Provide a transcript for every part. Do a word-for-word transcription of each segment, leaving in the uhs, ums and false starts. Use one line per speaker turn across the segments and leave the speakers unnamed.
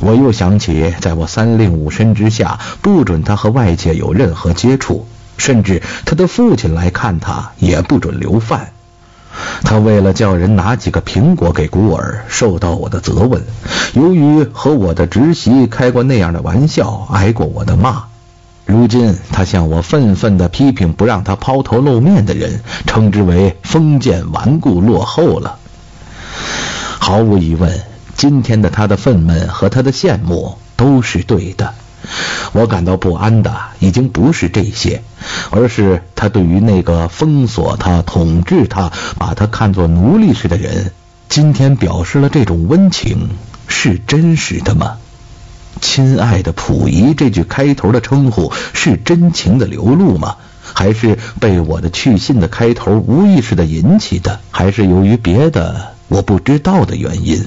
我又想起，在我三令五申之下，不准他和外界有任何接触，甚至他的父亲来看他也不准留饭。他为了叫人拿几个苹果给孤儿，受到我的责问，由于和我的侄媳开过那样的玩笑，挨过我的骂。如今他向我愤愤地批评不让他抛头露面的人，称之为封建顽固落后了。毫无疑问，今天的他的愤懑和他的羡慕都是对的。我感到不安的已经不是这些，而是他对于那个封锁他、统治他、把他看作奴隶似的人，今天表示了这种温情，是真实的吗？亲爱的溥仪这句开头的称呼是真情的流露吗？还是被我的去信的开头无意识的引起的？还是由于别的我不知道的原因？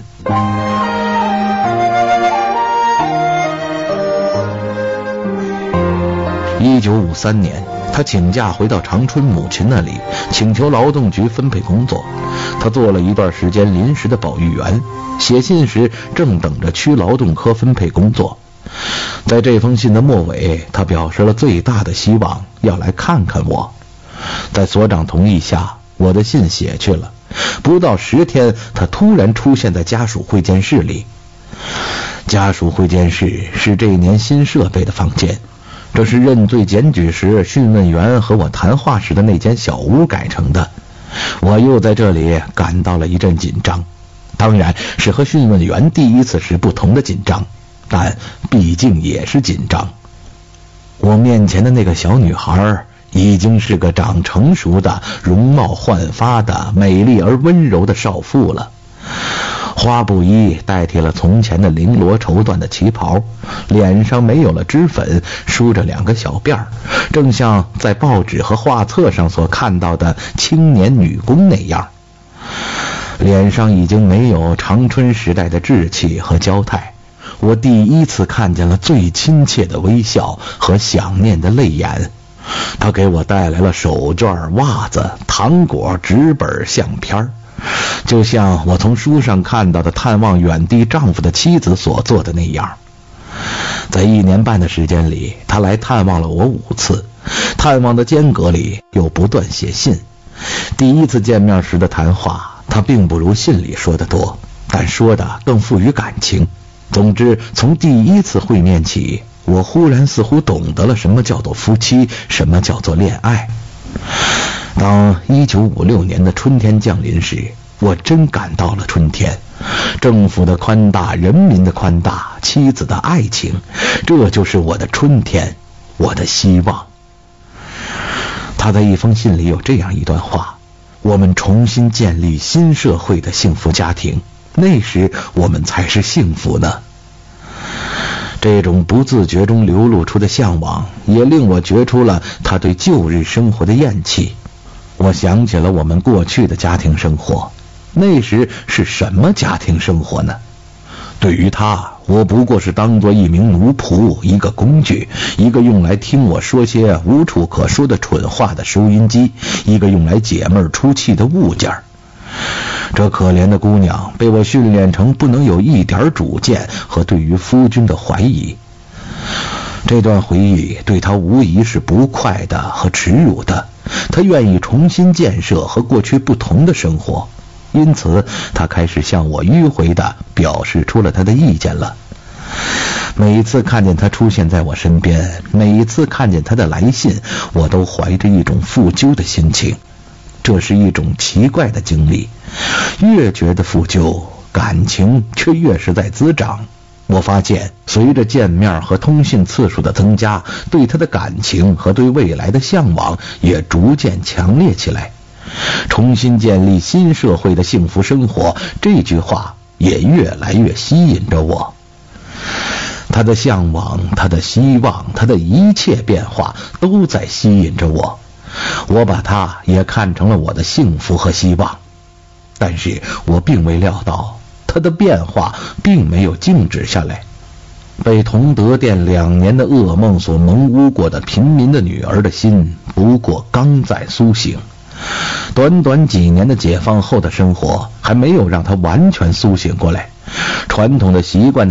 一九五三年，他请假回到长春母亲那里，请求劳动局分配工作。他做了一段时间临时的保育员，写信时正等着区劳动科分配工作。在这封信的末尾，他表示了最大的希望要来看看我。在所长同意下，我的信写去了。不到十天，他突然出现在家属会见室里。家属会见室是这一年新设备的房间，这是认罪检举时讯问员和我谈话时的那间小屋改成的。我又在这里感到了一阵紧张，当然是和讯问员第一次时不同的紧张，但毕竟也是紧张。我面前的那个小女孩已经是个长成熟的、容貌焕发的、美丽而温柔的少妇了。花布衣代替了从前的绫罗绸缎的旗袍，脸上没有了脂粉，梳着两个小辫儿，正像在报纸和画册上所看到的青年女工那样。脸上已经没有长春时代的稚气和娇态，我第一次看见了最亲切的微笑和想念的泪眼。他给我带来了手绢、袜子、糖果、纸本、相片，就像我从书上看到的探望远地丈夫的妻子所做的那样。在一年半的时间里，他来探望了我五次，探望的间隔里又不断写信。第一次见面时的谈话，他并不如信里说的多，但说的更富于感情。总之，从第一次会面起，我忽然似乎懂得了什么叫做夫妻，什么叫做恋爱。当一九五六年的春天降临时，我真感到了春天。政府的宽大，人民的宽大，妻子的爱情，这就是我的春天，我的希望。他在一封信里有这样一段话：我们重新建立新社会的幸福家庭，那时我们才是幸福呢。这种不自觉中流露出的向往，也令我觉出了他对旧日生活的厌弃。我想起了我们过去的家庭生活，那时是什么家庭生活呢？对于他，我不过是当作一名奴仆，一个工具，一个用来听我说些无处可说的蠢话的收音机，一个用来解闷出气的物件。这可怜的姑娘被我训练成不能有一点主见和对于夫君的怀疑。这段回忆对她无疑是不快的和耻辱的，她愿意重新建设和过去不同的生活，因此她开始向我迂回地表示出了她的意见了。每一次看见她出现在我身边，每一次看见她的来信，我都怀着一种负疚的心情。这是一种奇怪的经历，越觉得负疚，感情却越是在滋长。我发现随着见面和通信次数的增加，对他的感情和对未来的向往也逐渐强烈起来。重新建立新社会的幸福生活，这句话也越来越吸引着我。他的向往，他的希望，他的一切变化都在吸引着我。我把他也看成了我的幸福和希望，但是我并未料到他的变化并没有静止下来。被同德店两年的噩梦所蒙污过的平民的女儿的心不过刚在苏醒，短短几年的解放后的生活还没有让他完全苏醒过来，传统的习惯